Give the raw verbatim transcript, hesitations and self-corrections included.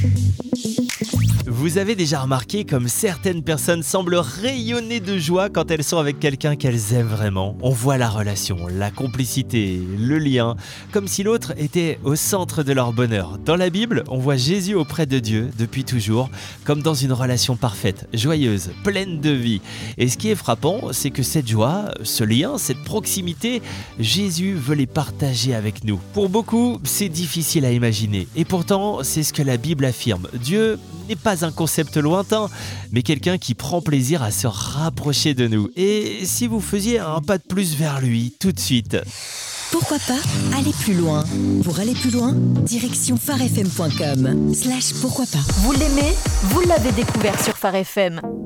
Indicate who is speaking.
Speaker 1: Vous avez déjà remarqué comme certaines personnes semblent rayonner de joie quand elles sont avec quelqu'un qu'elles aiment vraiment. On voit la relation, la complicité, le lien, comme si l'autre était au centre de leur bonheur. Dans la Bible, on voit Jésus auprès de Dieu depuis toujours, comme dans une relation parfaite, joyeuse, pleine de vie. Et ce qui est frappant, c'est que cette joie, ce lien, cette proximité, Jésus veut les partager avec nous. Pour beaucoup, c'est difficile à imaginer. Et pourtant, c'est ce que la Bible affirme. Dieu n'est pas un concept lointain, mais quelqu'un qui prend plaisir à se rapprocher de nous. Et si vous faisiez un pas de plus vers lui, tout de suite.
Speaker 2: Pourquoi pas aller plus loin? Pour aller plus loin, direction phare f m point com slash pourquoi pas.
Speaker 3: Vous l'aimez? Vous l'avez découvert sur Phare F M.